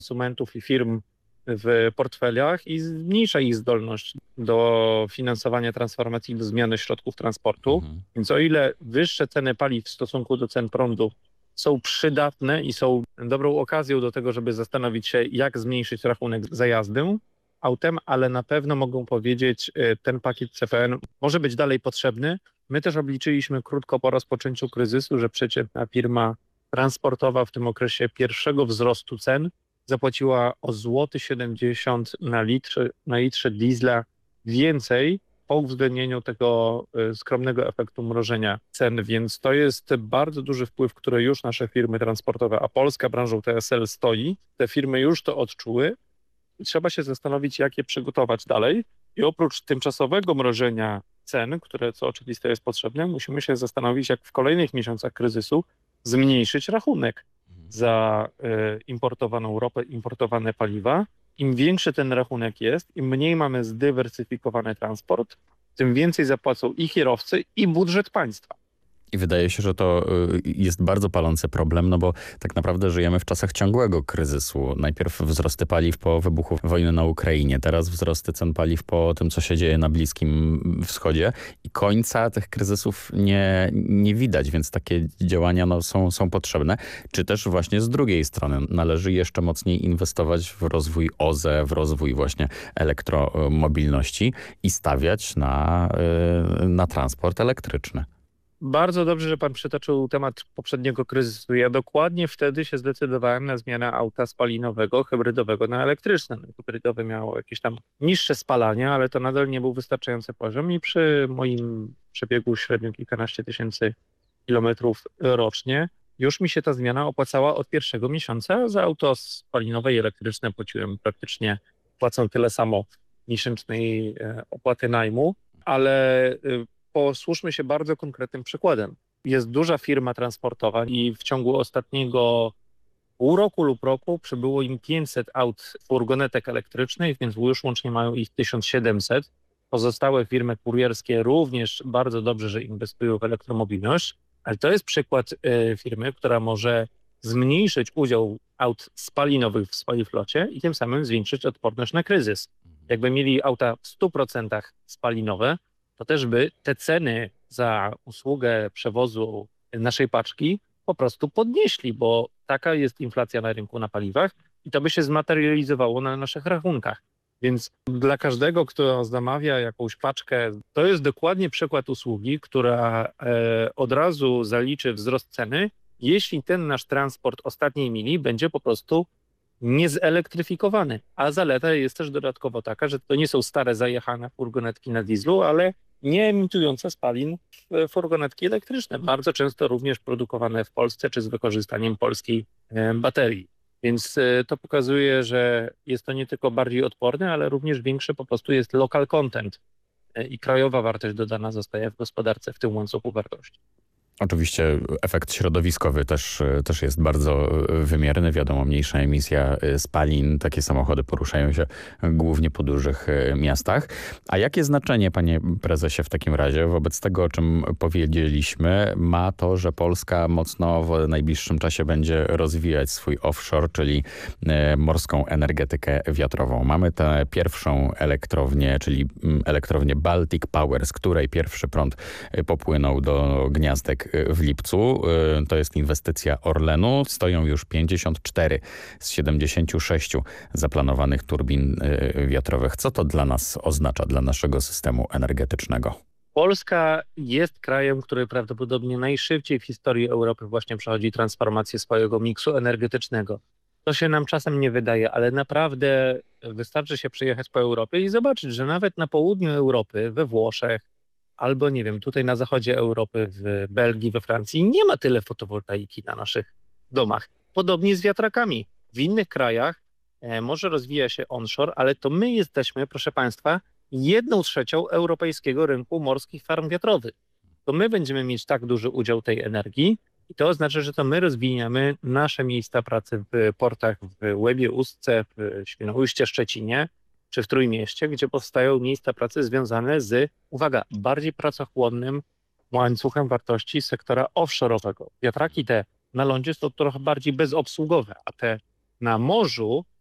konsumentów i firm w portfeliach i zmniejsza ich zdolność do finansowania transformacji, do zmiany środków transportu. Mhm. Więc o ile wyższe ceny paliw w stosunku do cen prądu są przydatne i są dobrą okazją do tego, żeby zastanowić się, jak zmniejszyć rachunek za jazdę autem, ale na pewno mogą powiedzieć, ten pakiet CPN może być dalej potrzebny. My też obliczyliśmy krótko po rozpoczęciu kryzysu, że przeciętna firma transportowa w tym okresie pierwszego wzrostu cen zapłaciła o złoty 70 na litrze diesla więcej po uwzględnieniu tego skromnego efektu mrożenia cen, więc to jest bardzo duży wpływ, który już nasze firmy transportowe, a Polska branżą TSL stoi. Te firmy już to odczuły i trzeba się zastanowić, jak je przygotować dalej. I oprócz tymczasowego mrożenia cen, które co oczywiste jest potrzebne, musimy się zastanowić, jak w kolejnych miesiącach kryzysu zmniejszyć rachunek za importowaną ropę, importowane paliwa. Im większy ten rachunek jest, im mniej mamy zdywersyfikowany transport, tym więcej zapłacą i kierowcy, i budżet państwa. I wydaje się, że to jest bardzo palący problem, no bo tak naprawdę żyjemy w czasach ciągłego kryzysu. Najpierw wzrosty paliw po wybuchu wojny na Ukrainie, teraz wzrosty cen paliw po tym, co się dzieje na Bliskim Wschodzie i końca tych kryzysów nie widać, więc takie działania są potrzebne. Czy też właśnie z drugiej strony należy jeszcze mocniej inwestować w rozwój OZE, w rozwój właśnie elektromobilności i stawiać na transport elektryczny. Bardzo dobrze, że pan przytoczył temat poprzedniego kryzysu. Ja dokładnie wtedy się zdecydowałem na zmianę auta spalinowego, hybrydowego na elektryczne. Hybrydowe miało jakieś tam niższe spalanie, ale to nadal nie był wystarczający poziom i przy moim przebiegu średnio kilkanaście tysięcy kilometrów rocznie już mi się ta zmiana opłacała od pierwszego miesiąca. Za auto spalinowe i elektryczne płacą tyle samo miesięcznej opłaty najmu, ale posłużmy się bardzo konkretnym przykładem. Jest duża firma transportowa i w ciągu ostatniego pół roku lub roku przybyło im 500 aut, furgonetek elektrycznych, więc już łącznie mają ich 1700. Pozostałe firmy kurierskie również bardzo dobrze, że inwestują w elektromobilność, ale to jest przykład firmy, która może zmniejszyć udział aut spalinowych w swojej flocie i tym samym zwiększyć odporność na kryzys. Jakby mieli auta w 100% spalinowe, to też by te ceny za usługę przewozu naszej paczki po prostu podnieśli, bo taka jest inflacja na rynku na paliwach i to by się zmaterializowało na naszych rachunkach. Więc dla każdego, kto zamawia jakąś paczkę, to jest dokładnie przykład usługi, która od razu zaliczy wzrost ceny, jeśli ten nasz transport ostatniej mili będzie po prostu niezelektryfikowany. A zaleta jest też dodatkowo taka, że to nie są stare zajechane furgonetki na dieslu, ale nie emitujące spalin furgonetki elektryczne, bardzo często również produkowane w Polsce czy z wykorzystaniem polskiej baterii. Więc to pokazuje, że jest to nie tylko bardziej odporne, ale również większy po prostu jest local content i krajowa wartość dodana zostaje w gospodarce w tym łańcuchu wartości. Oczywiście efekt środowiskowy też jest bardzo wymierny. Wiadomo, mniejsza emisja spalin. Takie samochody poruszają się głównie po dużych miastach. A jakie znaczenie, panie prezesie, w takim razie wobec tego, o czym powiedzieliśmy, ma to, że Polska mocno w najbliższym czasie będzie rozwijać swój offshore, czyli morską energetykę wiatrową. Mamy tę pierwszą elektrownię, czyli elektrownię Baltic Power, z której pierwszy prąd popłynął do gniazdek w lipcu. To jest inwestycja Orlenu. Stoją już 54 z 76 zaplanowanych turbin wiatrowych. Co to dla nas oznacza, dla naszego systemu energetycznego? Polska jest krajem, który prawdopodobnie najszybciej w historii Europy właśnie przechodzi transformację swojego miksu energetycznego. To się nam czasem nie wydaje, ale naprawdę wystarczy się przyjechać po Europie i zobaczyć, że nawet na południu Europy, we Włoszech, albo nie wiem, tutaj na zachodzie Europy, w Belgii, we Francji nie ma tyle fotowoltaiki na naszych domach. Podobnie z wiatrakami. W innych krajach może rozwija się onshore, ale to my jesteśmy, proszę państwa, 1/3 europejskiego rynku morskich farm wiatrowych. To my będziemy mieć tak duży udział tej energii i to oznacza, że to my rozwijamy nasze miejsca pracy w portach w Łebie, Ustce, w Świnoujście, Szczecinie, czy w Trójmieście, gdzie powstają miejsca pracy związane z, uwaga, bardziej pracochłonnym łańcuchem wartości sektora offshore'owego. Wiatraki te na lądzie są trochę bardziej bezobsługowe, a te na morzu